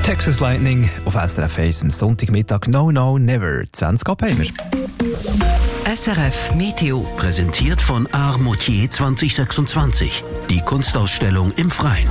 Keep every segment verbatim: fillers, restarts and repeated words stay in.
Texas Lightning auf S R F eins am Sonntagmittag. No, no, never. zwanzig ab haben wir. S R F Meteo. Präsentiert von Art Moutier zwanzig sechsundzwanzig. Die Kunstausstellung im Freien.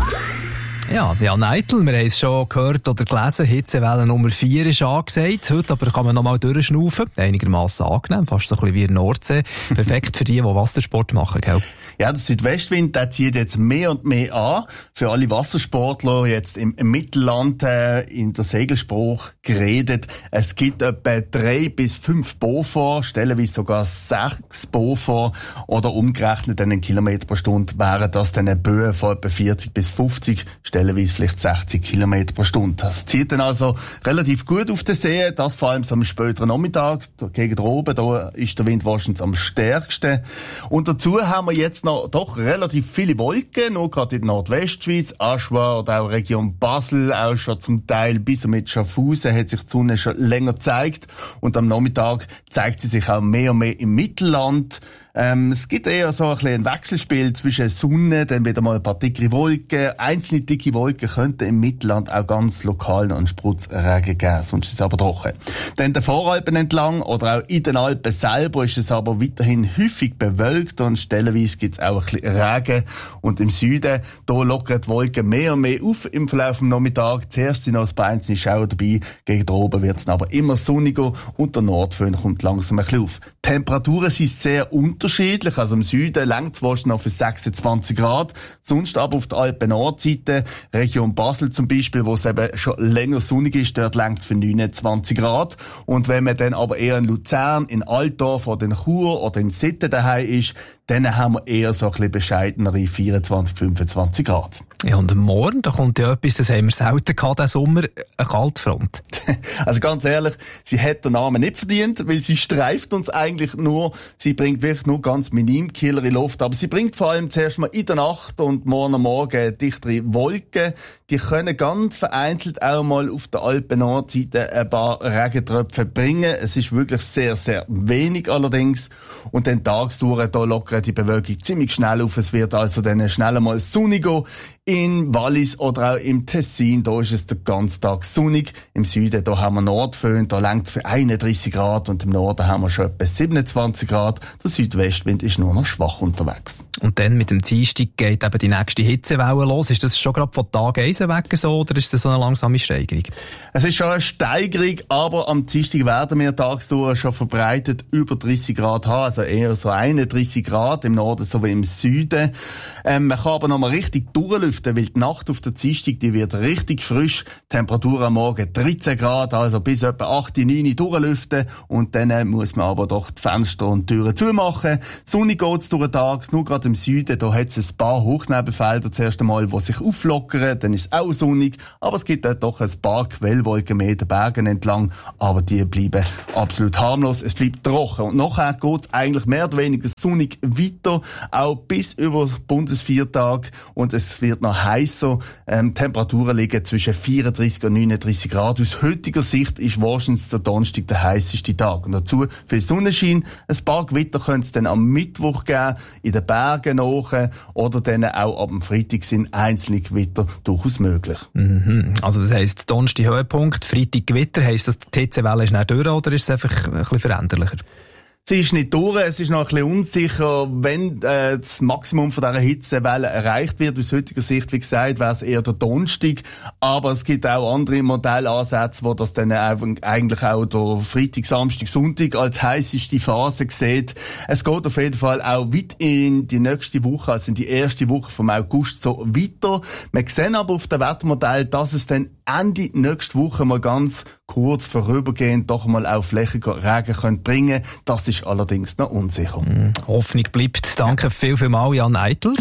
Ja, Jan Eitel, wir haben es schon gehört oder gelesen, Hitzewelle Nummer vier ist angesagt. Heute aber kann man noch mal durchschnaufen. Einigermaßen angenehm, fast so ein bisschen wie in der Nordsee. Perfekt für die, die Wassersport machen, gell? Ja, der Südwestwind, der zieht jetzt mehr und mehr an. Für alle Wassersportler jetzt im, im Mittelland, äh, in der Segelspruch geredet. Es gibt etwa drei bis fünf Beaufort, stellenweise sogar sechs Beaufort. Oder umgerechnet einen Kilometer pro Stunde wären das dann eine Böe von etwa vierzig bis fünfzig, stellenweise vielleicht sechzig Kilometer pro Stunde. Das zieht dann also relativ gut auf den See. Das vor allem so am späteren Nachmittag, gegen oben, da ist der Wind wahrscheinlich am stärksten. Und dazu haben wir jetzt noch doch relativ viele Wolken, nur gerade in der Nordwestschweiz, Aschwa oder auch Region Basel, auch schon zum Teil bis mit Schaffhausen hat sich die Sonne schon länger gezeigt. Und am Nachmittag zeigt sie sich auch mehr und mehr im Mittelland. Ähm, es gibt eher so ein bisschen ein Wechselspiel zwischen Sonne, dann wieder mal ein paar dicke Wolken. Einzelne dicke Wolken könnten im Mittelland auch ganz lokal noch einen Spritzregen geben, sonst ist es aber trocken. Dann den Voralpen entlang oder auch in den Alpen selber ist es aber weiterhin häufig bewölkt und stellenweise gibt es auch ein bisschen Regen. Und im Süden, da lockern die Wolken mehr und mehr auf im Verlauf des Nachmittags. Zuerst sind noch ein paar einzelne Schauer dabei, gegen oben wird es aber immer sonniger und der Nordföhn kommt langsam ein bisschen auf. Die Temperaturen sind sehr unterschiedlich, also im Süden längt es wahrscheinlich noch für sechsundzwanzig Grad, sonst aber auf der Alpen-Nordseite, Region Basel zum Beispiel, wo es eben schon länger sonnig ist, dort längt es für neunundzwanzig Grad. Und wenn man dann aber eher in Luzern, in Altdorf oder in Chur oder in Sitten daheim ist, dann haben wir eher so ein bisschen bescheidenere vierundzwanzig, fünfundzwanzig Grad. Ja, und morgen, da kommt ja etwas, das haben wir selten gehabt, diesen Sommer, eine Kaltfront. Also ganz ehrlich, sie hat den Namen nicht verdient, weil sie streift uns eigentlich nur, sie bringt wirklich nur ganz minim Killer in Luft, aber sie bringt vor allem zuerst mal in der Nacht und morgen am Morgen dichtere Wolken, die können ganz vereinzelt auch mal auf der Alpen-Nordseite ein paar Regentröpfe bringen. Es ist wirklich sehr, sehr wenig allerdings. Und dann tagsdurch, da lockert die Bewölkung ziemlich schnell auf. Es wird also dann schnell mal sonniger. In Wallis oder auch im Tessin, da ist es den ganzen Tag sonnig. Im Süden, da haben wir Nordföhn, da längt für einunddreissig Grad und im Norden haben wir schon etwa siebenundzwanzig Grad. Der Südwestwind ist nur noch schwach unterwegs. Und dann mit dem Dienstag geht eben die nächste Hitzewelle los. Ist das schon gerade von Tag eins weg so oder ist das so eine langsame Steigerung? Es ist schon eine Steigerung, aber am Dienstag werden wir tagsüber schon verbreitet über dreißig Grad haben, also eher so einunddreissig Grad im Norden sowie im Süden. Ähm, man kann aber noch mal richtig durchlüften, weil die Nacht auf der Dienstag, die wird richtig frisch. Temperatur am Morgen dreizehn Grad, also bis etwa acht, neun durchlüften und dann muss man aber doch die Fenster und Türen zumachen. Sonnig geht's durch den Tag, nur gerade im Süden, da hat es ein paar Hochnebenfelder zuerst einmal, die sich auflockern, dann ist es auch sonnig, aber es gibt dort doch ein paar Quellwolken mehr den Bergen entlang, aber die bleiben absolut harmlos, es bleibt trocken und nachher geht's eigentlich mehr oder weniger sonnig weiter, auch bis über Bundesviertag und es wird noch heißer. Ähm, Temperaturen liegen zwischen vierunddreissig und neununddreissig Grad. Aus heutiger Sicht ist wahrscheinlich der Donnerstag der heißeste Tag. Und dazu viel Sonnenschein. Ein paar Gewitter können es dann am Mittwoch geben, in den Bergen nach, oder dann auch ab dem Freitag sind einzelne Gewitter durchaus möglich. Mhm. Also das heisst, Donnerstag Höhepunkt, Freitag Gewitter, heisst das, die Hitzewelle ist nicht durch oder ist es einfach ein bisschen veränderlicher? Sie ist nicht durch, es ist noch ein bisschen unsicher, wenn äh, das Maximum von dieser Hitzewelle erreicht wird. Aus heutiger Sicht, wie gesagt, wäre es eher der Donnerstag. Aber es gibt auch andere Modellansätze, wo das dann eigentlich auch der Freitag, Samstag, Sonntag als heisseste Phase sieht. Es geht auf jeden Fall auch weit in die nächste Woche, also in die erste Woche vom August so weiter. Wir sehen aber auf dem Wettermodell, dass es dann Ende nächste Woche mal ganz kurz vorübergehend doch mal auch flächiger Regen können bringen. Das ist allerdings noch unsicher. Mm, Hoffnung bleibt. Danke viel, viel mal, Jan Eitel.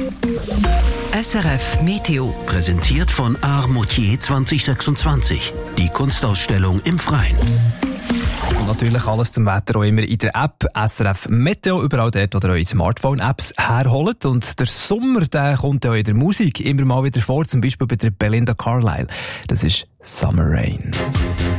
S R F Meteo. Präsentiert von Art Moutier zwanzig sechsundzwanzig. Die Kunstausstellung im Freien. Und natürlich alles zum Wetter auch immer in der App S R F Meteo, überall dort, wo ihr eure Smartphone-Apps herholt. Und der Sommer, der kommt ja in der Musik immer mal wieder vor, zum Beispiel bei der Belinda Carlisle. Das ist Summer Rain.